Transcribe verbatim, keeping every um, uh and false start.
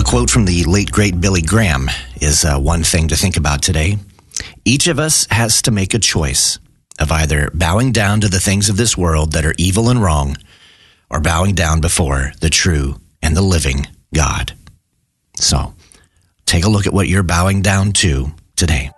quote from the late, great Billy Graham is uh, one thing to think about today. Each of us has to make a choice of either bowing down to the things of this world that are evil and wrong, or bowing down before the true and the living God. So, take a look at what you're bowing down to today.